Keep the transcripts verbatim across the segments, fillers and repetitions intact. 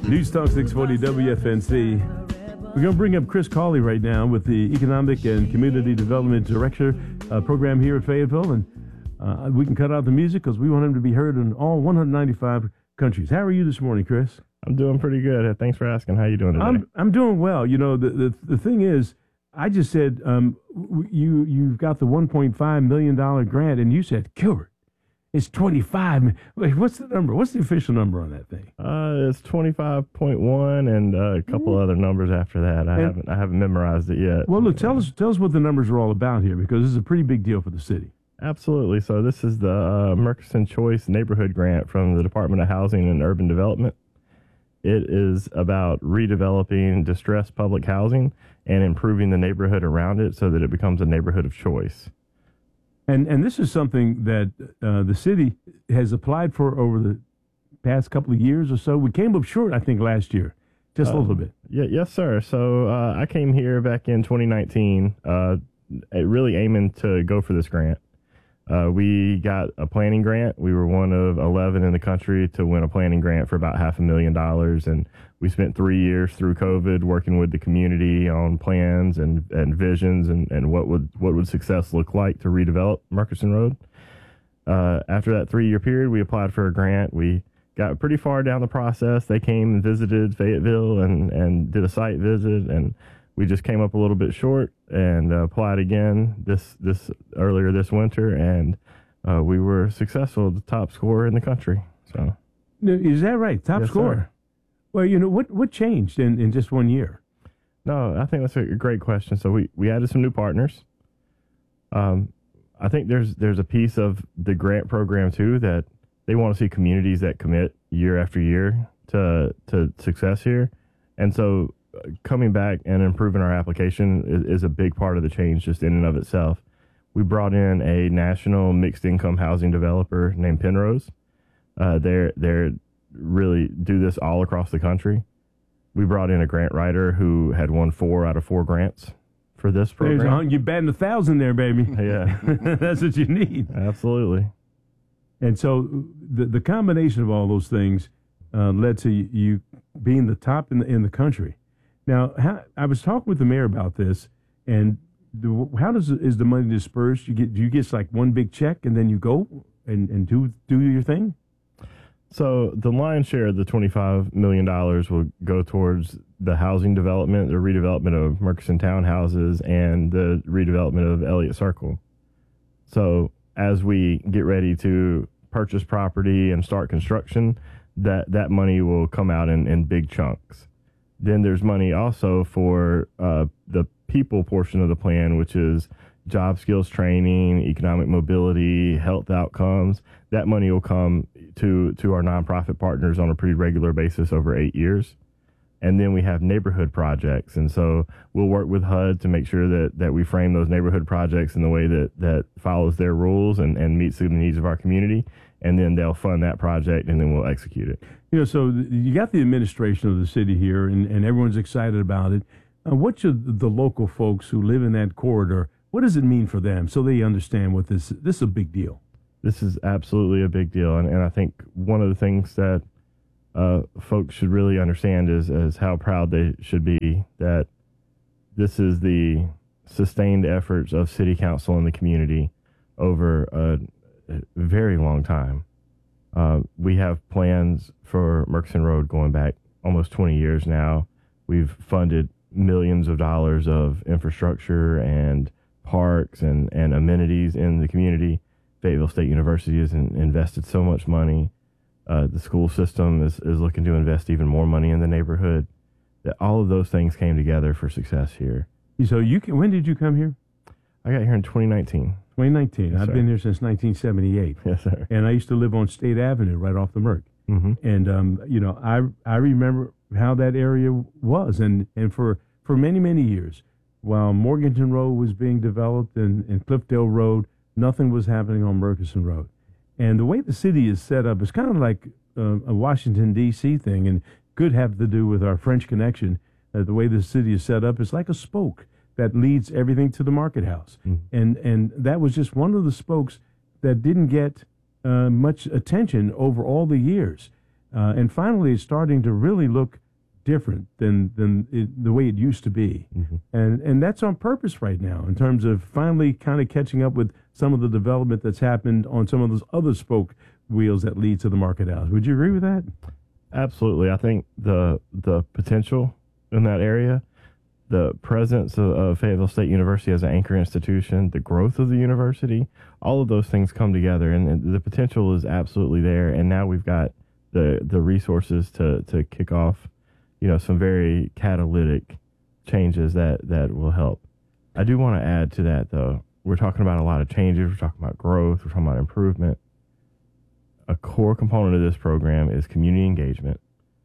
News Talk six forty W F N C. We're going to bring up Chris Cawley right now with the Economic and Community Development Director uh, program here at Fayetteville. And uh, we can cut out the music because we want him to be heard in all one hundred ninety-five countries. How are you this morning, Chris? I'm doing pretty good. Thanks for asking. How you doing today? I'm, I'm doing well. You know, the, the, the thing is, I just said, um, you, you've got the one point five million dollars grant, and you said, Gilbert, it's twenty-five. Wait, what's the number? What's the official number on that thing? Uh, it's twenty-five point one and uh, a couple mm-hmm. other numbers after that. I and, haven't I haven't memorized it yet. Well, look, tell us tell us what the numbers are all about here, because this is a pretty big deal for the city. Absolutely. So this is the uh, Murchison Choice Neighborhood Grant from the Department of Housing and Urban Development. It is about redeveloping distressed public housing and improving the neighborhood around it so that it becomes a neighborhood of choice. And and this is something that uh, the city has applied for over the past couple of years or so. We came up short, I think, last year, just uh, a little bit. Yeah, yes, sir. So uh, I came here back in twenty nineteen, uh, really aiming to go for this grant. Uh, we got a planning grant. We were one of eleven in the country to win a planning grant for about half a million dollars. And we spent three years through COVID working with the community on plans and, and visions and, and what would what would success look like to redevelop Murchison Road. Uh, after that three-year period, we applied for a grant. We got pretty far down the process. They came and visited Fayetteville and, and did a site visit, and we just came up a little bit short and uh, applied again this this earlier this winter, and uh, we were successful, the top scorer in the country. So, is that right? Top yes, scorer. Sir. Well, you know what what changed in, in just one year? No, I think that's a great question. So we, we added some new partners. Um, I think there's there's a piece of the grant program too that they want to see communities that commit year after year to to success here, and so coming back and improving our application is, is a big part of the change just in and of itself. We brought in a national mixed income housing developer named Penrose. Uh, they're, they're really do this all across the country. We brought in a grant writer who had won four out of four grants for this program. You're batting a thousand there, baby. Yeah. That's what you need. Absolutely. And so the, the combination of all those things uh, led to you being the top in the, in the country. Now, how, I was talking with the mayor about this, and the, how does is the money dispersed? You get do you get like one big check, and then you go and, and do do your thing? So the lion's share of the twenty-five million dollars will go towards the housing development, the redevelopment of Murchison townhouses, and the redevelopment of Elliott Circle. So as we get ready to purchase property and start construction, that, that money will come out in, in big chunks. Then there's money also for uh, the people portion of the plan, which is job skills training, economic mobility, health outcomes. That money will come to, to our nonprofit partners on a pretty regular basis over eight years. And then we have neighborhood projects. And so we'll work with H U D to make sure that, that we frame those neighborhood projects in the way that, that follows their rules and, and meets the needs of our community. And then they'll fund that project, and then we'll execute it. You know, so you got the administration of the city here, and, and everyone's excited about it. Uh, what should the local folks who live in that corridor, what does it mean for them so they understand what this this is a big deal? This is absolutely a big deal, and, and I think one of the things that uh, folks should really understand is, is how proud they should be that this is the sustained efforts of city council and the community over a very long time. Uh, we have plans for Murchison Road going back almost twenty years now. We've funded millions of dollars of infrastructure and parks and, and amenities in the community. Fayetteville State University has in, invested so much money. Uh, the school system is, is looking to invest even more money in the neighborhood. That all of those things came together for success here. So you can, when did you come here? I got here in twenty nineteen. twenty nineteen. Yes, I've sir. been here since nineteen seventy-eight. Yes, sir. And I used to live on State Avenue right off the Merck. Mm-hmm. And, um, you know, I I remember how that area was. And, and for, for many, many years, while Morganton Road was being developed and, and Cliffdale Road, nothing was happening on Murchison Road. And the way the city is set up is kind of like uh, a Washington, D C thing, and could have to do with our French connection. Uh, the way the city is set up is like a spoke that leads everything to the market house. Mm. And and that was just one of the spokes that didn't get uh, much attention over all the years. Uh, and finally, it's starting to really look different than than it, the way it used to be, mm-hmm. and and that's on purpose right now in terms of finally kind of catching up with some of the development that's happened on some of those other spoke wheels that lead to the Market House. Would you agree with that? Absolutely. I think the the potential in that area, the presence of, of Fayetteville State University as an anchor institution, the growth of the university, all of those things come together, and, and the potential is absolutely there. And now we've got the the resources to to kick off, you know, some very catalytic changes that, that will help. I do want to add to that, though. We're talking about a lot of changes. We're talking about growth. We're talking about improvement. A core component of this program is community engagement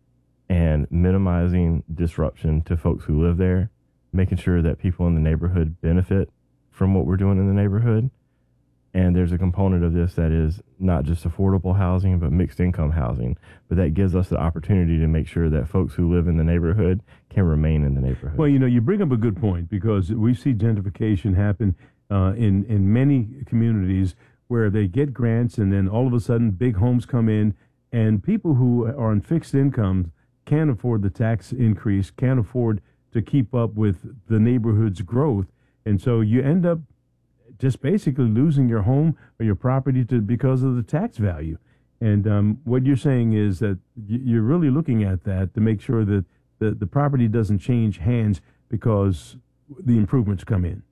and minimizing disruption to folks who live there, making sure that people in the neighborhood benefit from what we're doing in the neighborhood. And there's a component of this that is not just affordable housing, but mixed income housing. But that gives us the opportunity to make sure that folks who live in the neighborhood can remain in the neighborhood. Well, you know, you bring up a good point, because we see gentrification happen uh, in, in many communities where they get grants and then all of a sudden big homes come in, and people who are on fixed incomes can't afford the tax increase, can't afford to keep up with the neighborhood's growth. And so you end up just basically losing your home or your property to because of the tax value. And um, what you're saying is that you're really looking at that to make sure that the, the property doesn't change hands because the improvements come in.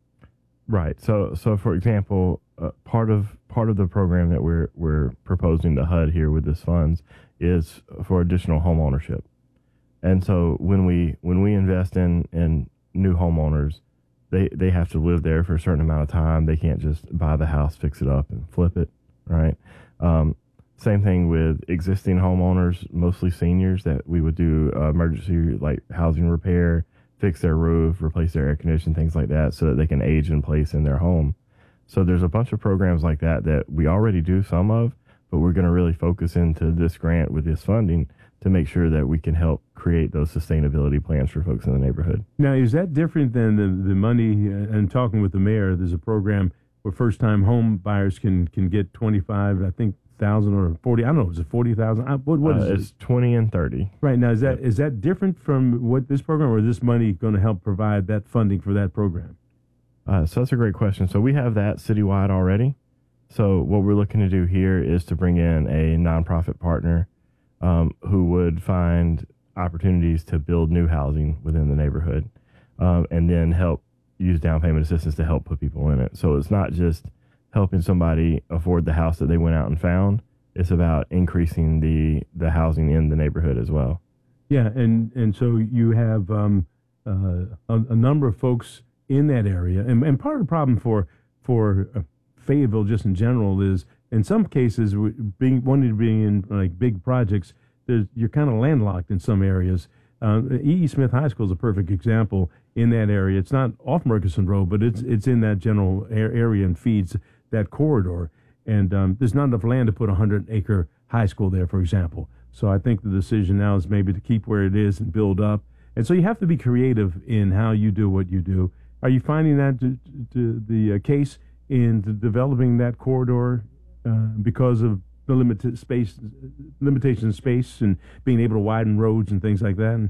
Right. So, so for example, uh, part of part of the program that we're we're proposing to H U D here with this funds is for additional home ownership. And so when we when we invest in in new homeowners, they they have to live there for a certain amount of time. They can't just buy the house, fix it up, and flip it. Right. Um, same thing with existing homeowners, mostly seniors, that we would do uh, emergency like housing repair, fix their roof, replace their air conditioning, things like that, so that they can age in place in their home. So there's a bunch of programs like that that we already do some of, but we're going to really focus into this grant with this funding to make sure that we can help create those sustainability plans for folks in the neighborhood. Now, is that different than the, the money, uh, and talking with the mayor, there's a program where first-time home buyers can, can get twenty-five, I think, thousand or forty, I don't know, is it forty thousand? What, what is uh, it? It's twenty and thirty. Right. Now, is that Yep. is that different from what this program, or is this money going to help provide that funding for that program? Uh, so that's a great question. So we have that citywide already. So what we're looking to do here is to bring in a nonprofit partner um, who would find opportunities to build new housing within the neighborhood, um, and then help use down payment assistance to help put people in it. So it's not just helping somebody afford the house that they went out and found. It's about increasing the, the housing in the neighborhood as well. Yeah, and, and so you have um, uh, a, a number of folks in that area, and, and part of the problem for for uh, Fayetteville just in general is, in some cases, being wanting to be in like big projects, there's, you're kind of landlocked in some areas. Uh, E E. Smith High School is a perfect example in that area. It's not off Murchison Road, but it's it's in that general area and feeds that corridor. And um, there's not enough land to put a hundred acre high school there, for example. So I think the decision now is maybe to keep where it is and build up. And so you have to be creative in how you do what you do. Are you finding that to, to the uh, case in the developing that corridor uh, because of the limited space, limitation of space, and being able to widen roads and things like that?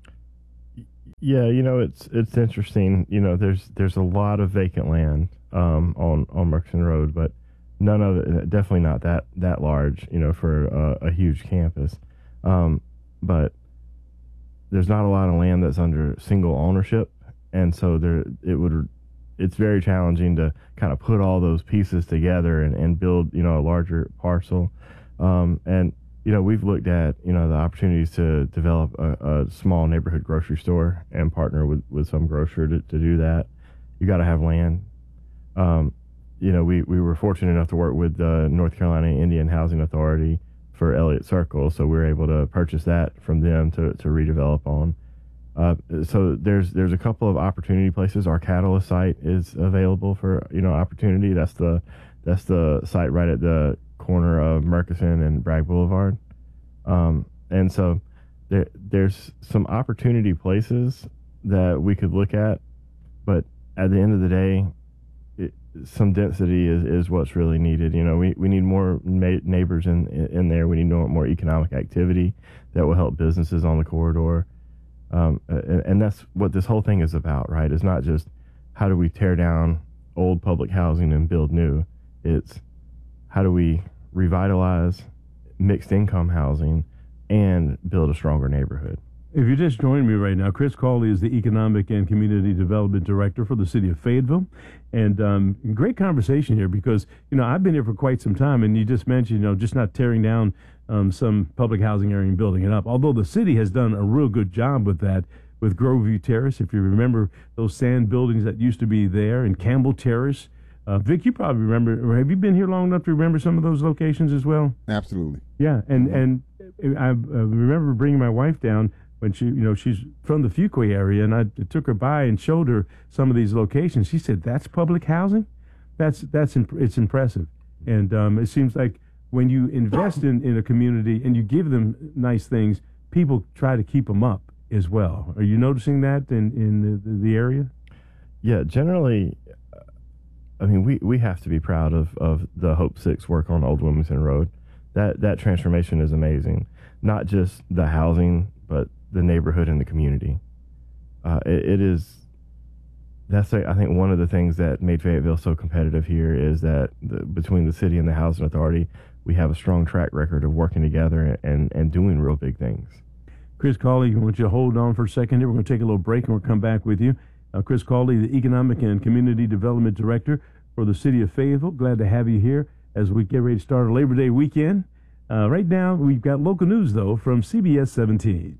Yeah, you know, it's it's interesting. You know, there's there's a lot of vacant land um, on on Murchison Road, but none of it, definitely not that that large. You know, for a, a huge campus, um, but there's not a lot of land that's under single ownership, and so there it would it's very challenging to kind of put all those pieces together and, and build, you know, a larger parcel. Um, and, you know, we've looked at, you know, the opportunities to develop a, a small neighborhood grocery store and partner with, with some grocer to, to do that. You got to have land. Um, you know, we, we were fortunate enough to work with the North Carolina Indian Housing Authority for Elliott Circle, so we were able to purchase that from them to, to redevelop on. Uh, so there's there's a couple of opportunity places. Our Catalyst site is available for, you know, opportunity. That's the that's the site right at the corner of Murchison and Bragg Boulevard. Um, and so there there's some opportunity places that we could look at, but at the end of the day, it, some density is, is what's really needed. You know, we, we need more ma- neighbors in in there. We need more, more economic activity that will help businesses on the corridor. Um, and, and that's what this whole thing is about, right? It's not just how do we tear down old public housing and build new. It's how do we revitalize mixed income housing and build a stronger neighborhood. If you're just joining me right now, Chris Cawley is the Economic and Community Development Director for the city of Fayetteville. And um, great conversation here because, you know, I've been here for quite some time, and you just mentioned, you know, just not tearing down um, some public housing area and building it up. Although the city has done a real good job with that, with Groveview Terrace, if you remember those sand buildings that used to be there, and Campbell Terrace. Uh, Vic, you probably remember, or have you been here long enough to remember some of those locations as well? Absolutely. Yeah, and, and I uh, remember bringing my wife down when she, you know, she's from the Fuquay area, and I took her by and showed her some of these locations. She said, "That's public housing? That's that's imp- it's impressive." And um, it seems like when you invest in, in a community and you give them nice things, people try to keep them up as well. Are you noticing that in in the, the area? Yeah, generally, I mean, we, we have to be proud of, of the Hope Six work on Old Wilmington Road. That that transformation is amazing. Not just the housing, but the neighborhood and the community. Uh, it, it is, that's, a, I think, one of the things that made Fayetteville so competitive here is that the, between the city and the housing authority, we have a strong track record of working together and, and doing real big things. Chris Cawley, I want you to hold on for a second here. We're going to take a little break and we'll come back with you. Uh, Chris Cawley, the Economic and Community Development Director for the city of Fayetteville. Glad to have you here as we get ready to start our Labor Day weekend. Uh, right now, we've got local news, though, from C B S seventeen.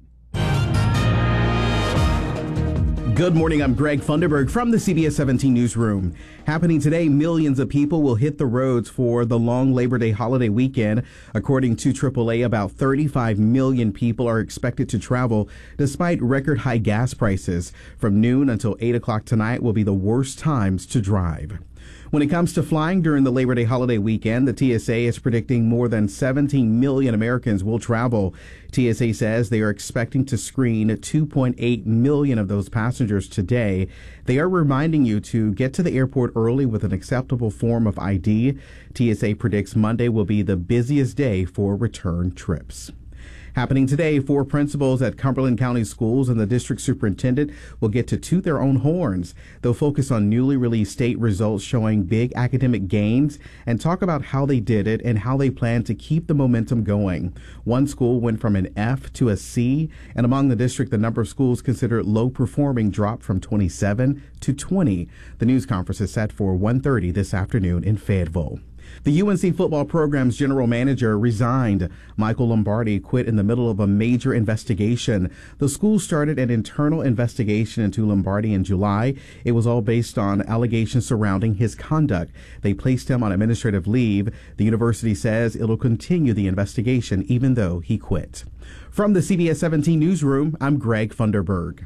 Good morning, I'm Greg Funderburg from the C B S seventeen newsroom. Happening today, millions of people will hit the roads for the long Labor Day holiday weekend. According to triple A, about thirty-five million people are expected to travel despite record high gas prices. From noon until eight o'clock tonight will be the worst times to drive. When it comes to flying during the Labor Day holiday weekend, the T S A is predicting more than seventeen million Americans will travel. T S A says they are expecting to screen two point eight million of those passengers today. They are reminding you to get to the airport early with an acceptable form of I D. T S A predicts Monday will be the busiest day for return trips. Happening today, four principals at Cumberland County Schools and the district superintendent will get to toot their own horns. They'll focus on newly released state results showing big academic gains and talk about how they did it and how they plan to keep the momentum going. One school went from an F to a C, and among the district, the number of schools considered low performing dropped from twenty-seven to twenty. The news conference is set for one thirty this afternoon in Fayetteville. The U N C football program's general manager resigned. Michael Lombardi quit in the middle of a major investigation. The school started an internal investigation into Lombardi in July. It was all based on allegations surrounding his conduct. They placed him on administrative leave. The university says it'll continue the investigation even though he quit. From the C B S seventeen newsroom, I'm Greg Funderburg.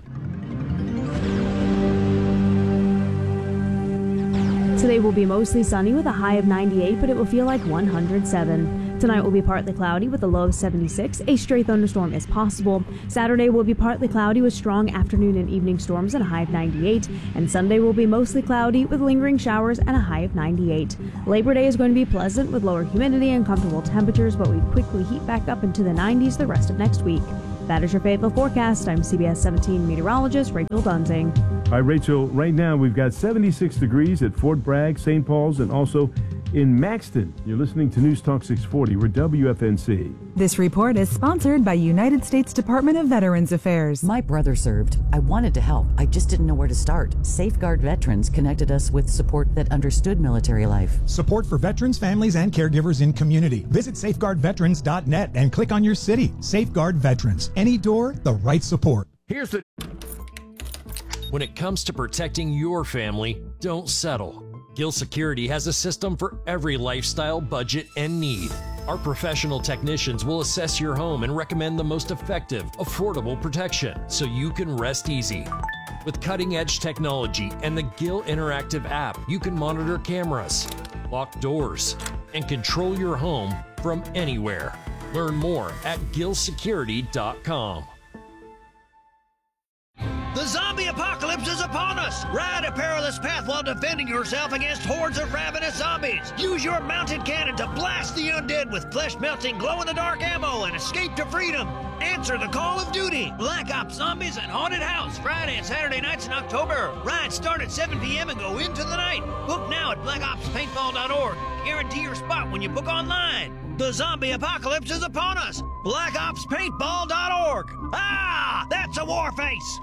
Today will be mostly sunny with a high of ninety-eight, but it will feel like one hundred seven. Tonight will be partly cloudy with a low of seventy-six. A stray thunderstorm is possible. Saturday will be partly cloudy with strong afternoon and evening storms and a high of ninety-eight. And Sunday will be mostly cloudy with lingering showers and a high of ninety-eight. Labor Day is going to be pleasant with lower humidity and comfortable temperatures, but we quickly heat back up into the nineties the rest of next week. That is your Fayetteville forecast. I'm C B S seventeen meteorologist Rachel Dunsing. All right, Rachel, right now we've got seventy-six degrees at Fort Bragg, Saint Paul's, and also in Maxton. You're listening to News Talk six forty. We're W F N C. This report is sponsored by United States Department of Veterans Affairs. My brother served. I wanted to help. I just didn't know where to start. Safeguard Veterans connected us with support that understood military life. Support for veterans, families, and caregivers in community. Visit safeguard veterans dot net and click on your city. Safeguard Veterans. Any door, the right support. Here's the... When it comes to protecting your family, don't settle. Gill Security has a system for every lifestyle, budget, and need. Our professional technicians will assess your home and recommend the most effective, affordable protection so you can rest easy. With cutting-edge technology and the Gill Interactive app, you can monitor cameras, lock doors, and control your home from anywhere. Learn more at gill security dot com. The zombie apocalypse is upon us! Ride a perilous path while defending yourself against hordes of ravenous zombies! Use your mounted cannon to blast the undead with flesh-melting, glow-in-the-dark ammo and escape to freedom! Answer the call of duty! Black Ops Zombies and Haunted House, Friday and Saturday nights in October. Rides start at seven p.m. and go into the night. Book now at black ops paintball dot org. Guarantee your spot when you book online. The zombie apocalypse is upon us! black ops paintball dot org. Ah! That's a war face!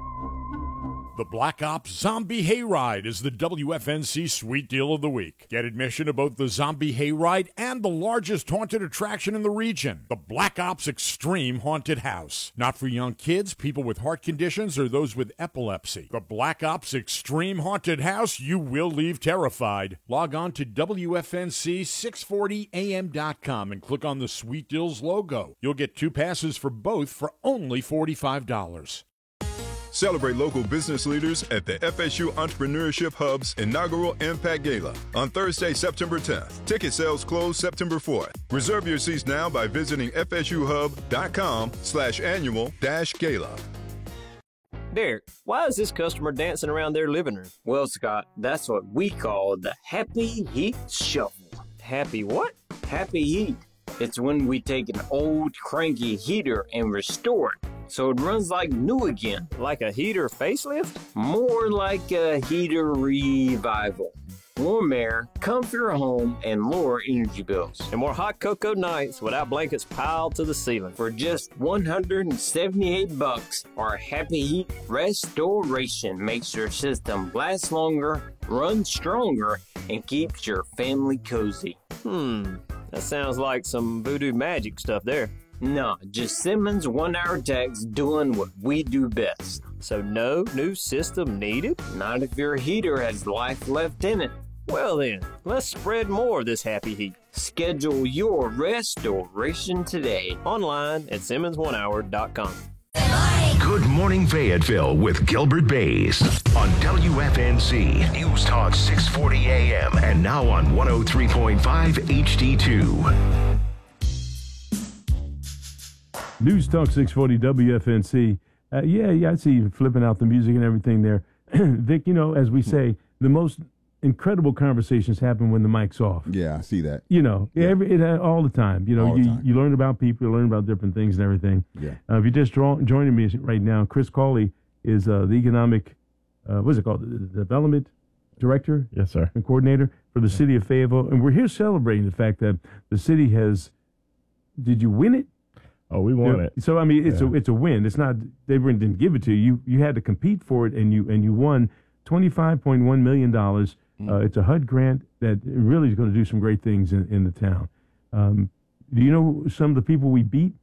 The Black Ops Zombie Hayride is the W F N C Sweet Deal of the Week. Get admission to both the Zombie Hayride and the largest haunted attraction in the region, the Black Ops Extreme Haunted House. Not for young kids, people with heart conditions, or those with epilepsy. The Black Ops Extreme Haunted House, you will leave terrified. Log on to W F N C six forty A M dot com and click on the Sweet Deals logo. You'll get two passes for both for only forty-five dollars. Celebrate local business leaders at the F S U Entrepreneurship Hub's inaugural Impact Gala on Thursday, September tenth. Ticket sales close September fourth. Reserve your seats now by visiting F S U hub dot com slash annual dash gala. Derek, why is this customer dancing around their living room? Well, Scott, that's what we call the Happy Heat Shovel. Happy what? Happy Heat. It's when we take an old cranky heater and restore it so it runs like new again. Like a heater facelift? More like a heater revival. Warm air, comfier home, and lower energy bills. And more hot cocoa nights without blankets piled to the ceiling. For just one hundred seventy-eight bucks, our Happy Heat restoration makes your system last longer, run stronger, and keeps your family cozy. Hmm, that sounds like some voodoo magic stuff there. No, just Simmons one-hour techs doing what we do best. So no new system needed? Not if your heater has life left in it. Well then, let's spread more of this Happy Heat. Schedule your restoration today. Online at simmons one hour dot com. Good Morning Fayetteville with Gilbert Bays on W F N C News Talk six forty A M and now on one oh three point five H D two. News Talk six forty W F N C. Uh, yeah, yeah, I see you flipping out the music and everything there. Vic, you know, as we say, the most incredible conversations happen when the mic's off. Yeah, I see that. You know, yeah. every it, uh, all the time. You know, all you, time. you learn about people, you learn about different things and everything. Yeah. Uh, if you're just draw, joining me right now, Chris Cawley is uh, the economic, uh, what is it called, the development director? Yes, sir. And coordinator for the city of Fayetteville. And we're here celebrating the fact that the city has, did you win it? Oh, we won you know, it. So I mean, it's yeah. a it's a win. It's not they didn't give it to you. You had to compete for it, and you and you won twenty-five point one million dollars. Mm. Uh, it's a H U D grant that really is going to do some great things in, in the town. Um, do you know some of the people we beat?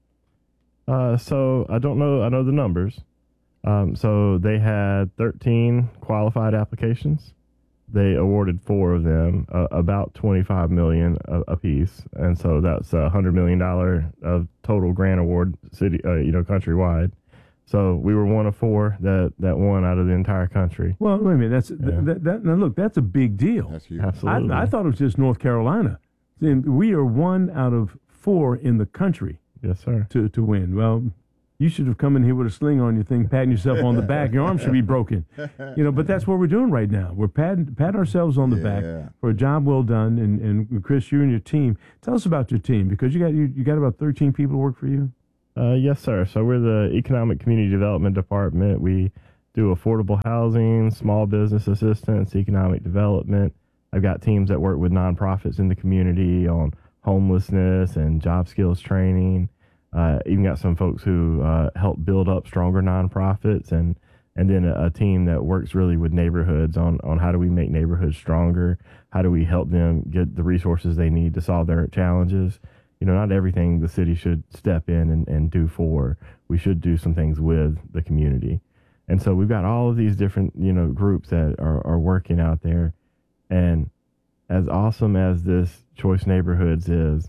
Uh, so I don't know. I know the numbers. Um, so they had thirteen qualified applications. They awarded four of them, uh, about twenty-five million dollars a, a piece, and so that's a hundred million dollars of total grant award, city, uh, you know, countrywide. So we were one of four that, that won out of the entire country. Well, wait a minute. That's yeah. th- that, that. Now look, that's a big deal. That's huge. Absolutely. I, I thought it was just North Carolina. And we are one out of four in the country. Yes, sir. To to win. Well, you should have come in here with a sling on your thing, patting yourself on the back. Your arm should be broken. You know, but that's what we're doing right now. We're patting pat ourselves on the yeah. back for a job well done. And, and Chris, you and your team, tell us about your team, because you got you, you got about thirteen people to work for you. Uh, yes, sir. So we're the Economic Community Development Department. We do affordable housing, small business assistance, economic development. I've got teams that work with nonprofits in the community on homelessness and job skills training. Uh, even got some folks who uh, help build up stronger nonprofits, and and then a, a team that works really with neighborhoods on, on how do we make neighborhoods stronger? How do we help them get the resources they need to solve their challenges? You know, not everything the city should step in and, and do for. We should do some things with the community. And so we've got all of these different, you know, groups that are, are working out there. And as awesome as this Choice Neighborhoods is,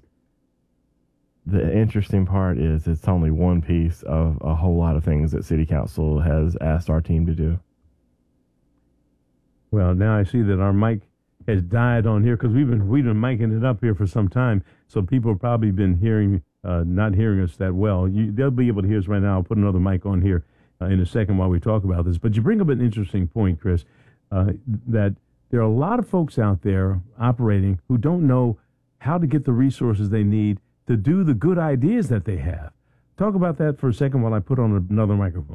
the interesting part is it's only one piece of a whole lot of things that City Council has asked our team to do. Well, now I see that our mic has died on here, because we've been we've been miking it up here for some time, so people have probably been hearing uh, not hearing us that well. You, they'll be able to hear us right now. I'll put another mic on here. uh, in a second while we talk about this. But you bring up an interesting point, Chris, uh, that there are a lot of folks out there operating who don't know how to get the resources they need to do the good ideas that they have. Talk about that for a second while I put on another microphone.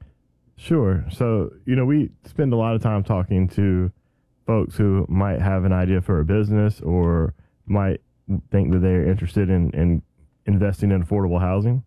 Sure. So, you know, we spend a lot of time talking to folks who might have an idea for a business or might think that they're interested in, in investing in affordable housing.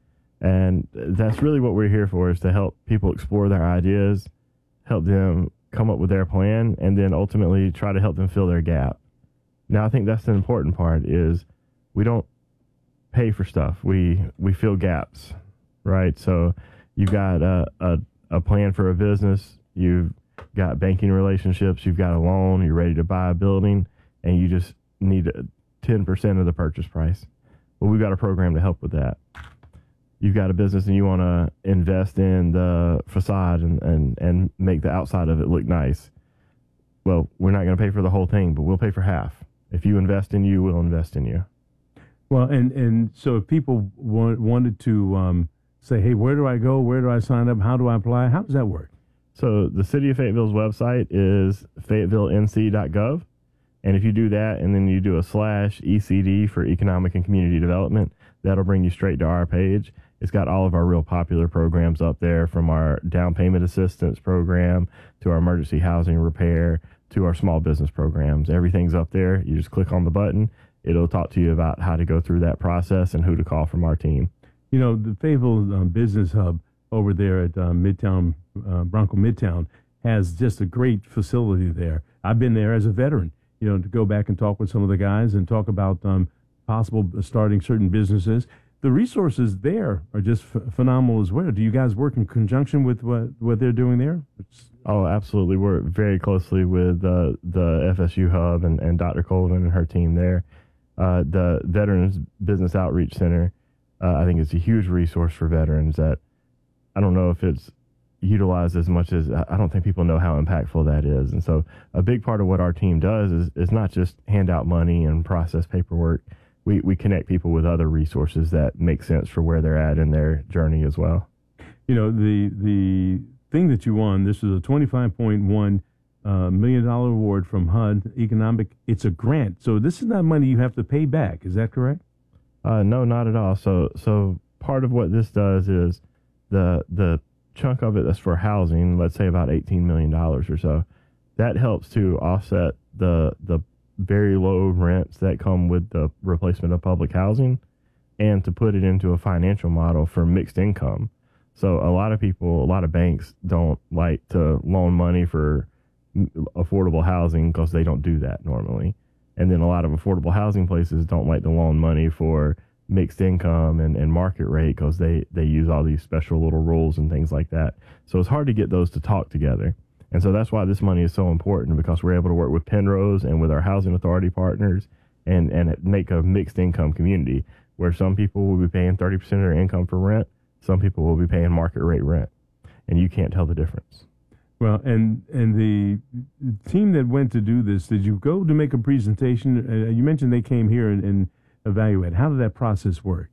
And that's really what we're here for, is to help people explore their ideas, help them come up with their plan, and then ultimately try to help them fill their gap. Now, I think that's the important part, is we don't pay for stuff. We we fill gaps, right? So you've got a, a, a plan for a business, you've got banking relationships, you've got a loan, you're ready to buy a building, and you just need ten percent of the purchase price. Well, we've got a program to help with that. You've got a business and you want to invest in the facade and, and, and make the outside of it look nice. Well, we're not going to pay for the whole thing, but we'll pay for half. If you invest in you, we'll invest in you. Well, and, and so if people want, wanted to um, say, hey, where do I go? Where do I sign up? How do I apply? How does that work? So the City of Fayetteville's website is fayetteville n c dot gov. And if you do that and then you do a slash E C D for Economic and Community Development, that'll bring you straight to our page. It's got all of our real popular programs up there, from our down payment assistance program to our emergency housing repair to our small business programs. Everything's up there. You just click on the button. It'll talk to you about how to go through that process and who to call from our team. You know, the Fayetteville um, Business Hub over there at uh, Midtown, uh, Bronco Midtown, has just a great facility there. I've been there as a veteran, you know, to go back and talk with some of the guys and talk about um, possible starting certain businesses. The resources there are just f- phenomenal as well. Do you guys work in conjunction with what, what they're doing there? It's- oh, absolutely. We work very closely with uh, the F S U Hub and, and Doctor Colvin and her team there. Uh, the Veterans Business Outreach Center, uh, I think, is a huge resource for veterans that I don't know if it's utilized as much as, I don't think people know how impactful that is. And so a big part of what our team does is, is not just hand out money and process paperwork. We, we connect people with other resources that make sense for where they're at in their journey as well. You know, the the thing that you won, this is a twenty-five point one uh, million dollar award from H U D Economic. It's a grant. So this is not money you have to pay back. Is that correct? Uh, no, not at all. So so part of what this does is the the chunk of it that's for housing, let's say about eighteen million dollars or so, that helps to offset the the very low rents that come with the replacement of public housing, and to put it into a financial model for mixed income. So a lot of people, a lot of banks don't like to loan money for affordable housing because they don't do that normally. And then a lot of affordable housing places don't like to loan money for mixed income and, and market rate because they, they use all these special little rules and things like that. So it's hard to get those to talk together. And so that's why this money is so important, because we're able to work with Penrose and with our housing authority partners and, and make a mixed income community where some people will be paying thirty percent of their income for rent. Some people will be paying market rate rent, and you can't tell the difference. Well, and and the team that went to do this, did you go to make a presentation? Uh, you mentioned they came here and, and evaluate. How did that process work?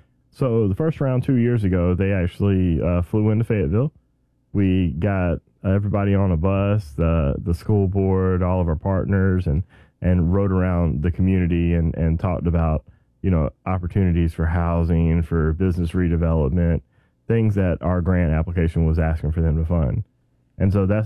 So the first round two years ago, they actually uh, flew into Fayetteville. We got everybody on a bus, the the school board, all of our partners, and and rode around the community and, and talked about, you know, opportunities for housing, for business redevelopment, things that our grant application was asking for them to fund. And so that's